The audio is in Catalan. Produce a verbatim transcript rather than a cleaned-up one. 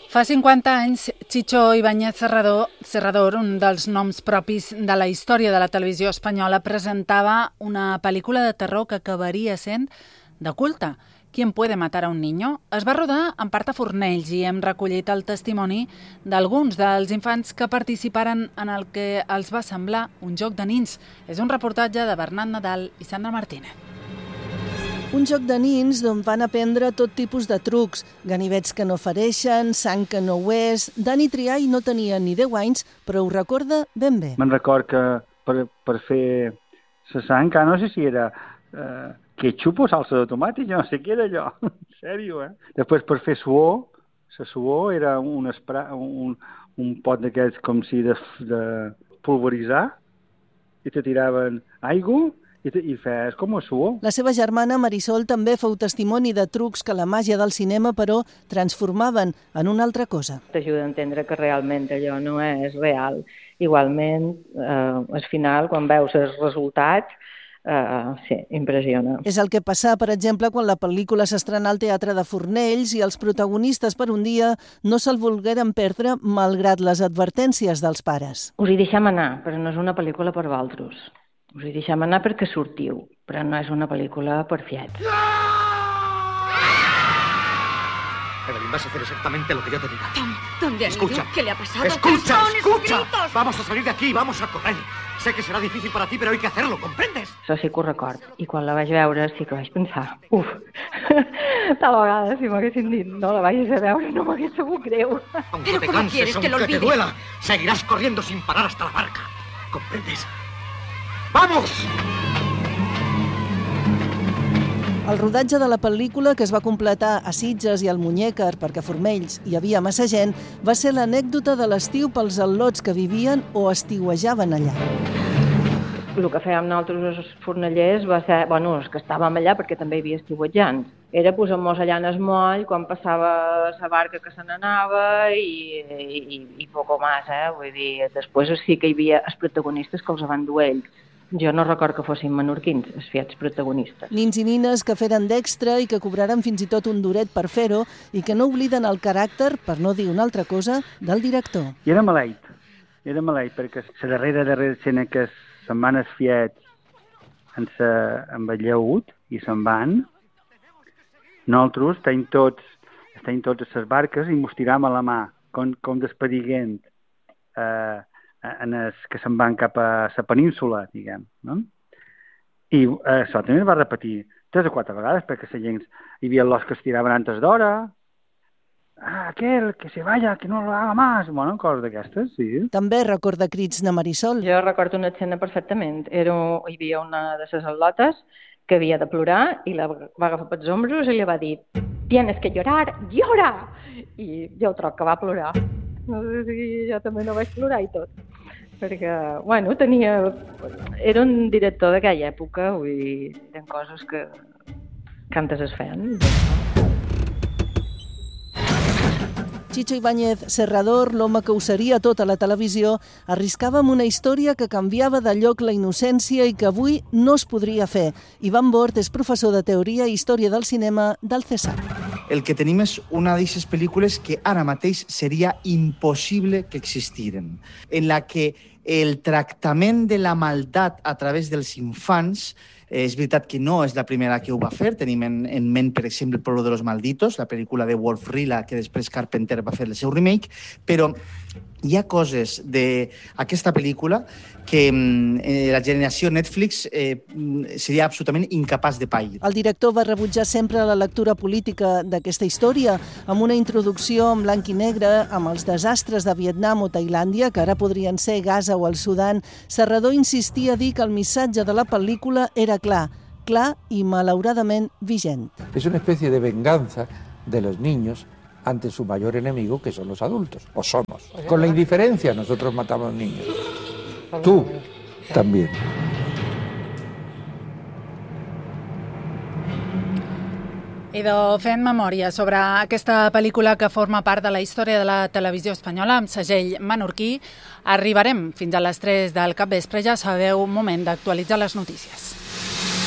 Fa cinquanta anys, Chicho Ibáñez Serrador, Serrador, un dels noms propis de la història de la televisió espanyola, presentava una pel·lícula de terror que acabaria sent de culte. ¿Quién puede matar a un niño? Es va rodar en part a Fornells i hem recollit el testimoni d'alguns dels infants que participaren en el que els va semblar un joc de nins. És un reportatge de Bernat Nadal i Sandra Martínez. Un joc de nins d'on van aprendre tot tipus de trucs, ganivets que no fereixen, sang que no ho és... Dani Triay no tenia ni deu anys, però ho recorda ben bé. Me'n record que per, per fer la sang, no sé si era eh, ketchup o salsa de tomàtic, no sé què era allò, en sèrio, eh? Després per fer suor, la suor era un, espra, un, un pot d'aquests com si de, de pulveritzar, i te tiraven aigua, i, i fes com a suor. La seva germana Marisol també feu testimoni de trucs que la màgia del cinema, però, transformaven en una altra cosa. T'ajuda a entendre que realment allò no és real. Igualment, eh, al final, quan veus els resultats, eh, sí, impressiona. És el que passa, per exemple, quan la pel·lícula s'estrena al Teatre de Fornells i els protagonistes per un dia no se'l volgueren perdre malgrat les advertències dels pares. Us hi deixem anar, però no és una pel·lícula per vosaltres. Us hi deixem anar perquè sortiu, però no és una pel·lícula per fiats. Evelyn, vas a hacer exactamente lo que yo te diga. Tom, ¿dónde han Escucha. ido? ¿Qué le ha pasado? Escucha, ¿Qué son escucha. esos gritos? Vamos a salir de aquí, vamos a correr. Sé que será difícil para ti, pero hay que hacerlo, ¿comprendes? Això sí que ho record. I quan la vaig veure sí que vaig pensar, uf, tal vegada si m'haguessin dit no la vagis a veure no m'hagués sabut greu. Aunque ¿Pero te cómo canses, quieres que lo aunque te olvide? duela, seguirás corriendo sin parar hasta la barca. ¿Comprendes? ¡Vamos! El rodatge de la pel·lícula, que es va completar a Sitges i al Muñécar perquè a Fornells hi havia massa gent, va ser l'anècdota de l'estiu pels al·lots que vivien o estiuejaven allà. El que fèiem nosaltres els fornellers va ser, bueno, els que estàvem allà perquè també hi havia estiuetjants, era posar-nos allà en el moll quan passava la barca que se n'anava i, i, i poco més, eh? Vull dir, després sí que hi havia els protagonistes que els van dur ells. Jo no record que fossin menorquins, els fiats protagonistes. Nins i nines que feren d'extra i que cobraren fins i tot un duret per fer-ho i que no obliden el caràcter, per no dir una altra cosa, del director. I era maleït, era maleït, perquè la darrera, darrera escena que se'n van els fiats en sa, amb el lleut i se'n van, nosaltres tenim tots, tenim tots les barques i mos tiram a la mà, com, com despediguent, eh, en els que se'n van cap a la península, diguem, no? I eh, això també es va repetir tres o quatre vegades, perquè la gent, hi havia els que es tiraven antes d'hora, ah, aquel, que se vaya, que no lo haga más, bueno, coses d'aquestes, sí. També recorda crits de Marisol. Jo recordo una escena perfectament. Era, hi havia una de les al·lotes que havia de plorar i la va agafar pels ombros i li va dir «Tienes que llorar, llora!» I jo troc que va plorar. No sé si jo també no vaig plorar i tot. Perquè, bueno, tenia... Era un director d'aquella època, vull dir, eren coses que, que antes es feien. Chicho Ibáñez Serrador, l'home que ho seria tot a la televisió, arriscava amb una història que canviava de lloc la innocència i que avui no es podria fer. Ivan Bort és professor de Teoria i Història del Cinema del CESAC. El que tenim és una d'aquestes pel·lícules que ara mateix seria impossible que existiren, en la que el tractament de la maldat a través dels infants, eh, és veritat que no és la primera que ho va fer, tenim en, en ment, per exemple, El pueblo de los malditos, la pel·lícula de Wolf Rila, que després Carpenter va fer el seu remake, però hi ha coses d'aquesta pel·lícula que eh, la generació Netflix eh, seria absolutament incapaç de pair. El director va rebutjar sempre la lectura política d'aquesta història, amb una introducció en blanc i negre, amb els desastres de Vietnam o Tailàndia, que ara podrien ser Gaza o el Sudan. Serrador insistia a dir que el missatge de la pel·lícula era clar, clar i malauradament vigent. És una especie de venganza de los niños ante su mayor enemigo, que son los adultos, o somos. Con la indiferencia nosotros matamos niños. Tú también. Idò, fent memòria sobre aquesta pel·lícula que forma part de la història de la televisió espanyola amb segell menorquí, arribarem fins a les tres del capvespre. Ja sabeu, moment d'actualitzar les notícies.